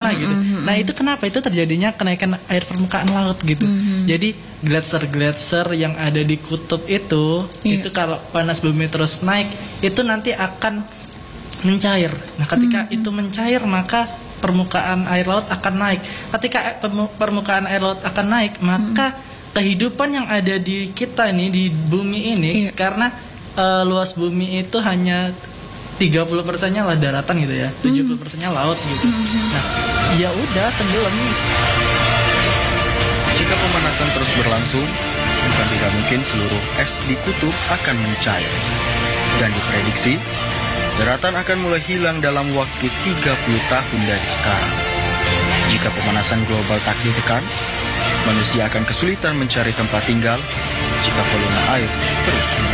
sana gitu. Nah itu kenapa? Itu terjadinya kenaikan air permukaan laut gitu. Jadi gletser-gletser yang ada di kutub itu kalau panas bumi terus naik, itu nanti akan mencair. Nah ketika itu mencair, maka permukaan air laut akan naik. Ketika permukaan air laut akan naik, maka kehidupan yang ada di kita ini, di bumi ini, karena luas bumi itu hanya 30%-nya lah daratan gitu ya, 70%-nya laut gitu. Nah, ya udah tenggelam. Jika pemanasan terus berlangsung, bukan tidak mungkin seluruh es di kutub akan mencair. Dan diprediksi, daratan akan mulai hilang dalam waktu 30 tahun dari sekarang. Jika pemanasan global tak ditekan, manusia akan kesulitan mencari tempat tinggal jika volume air terus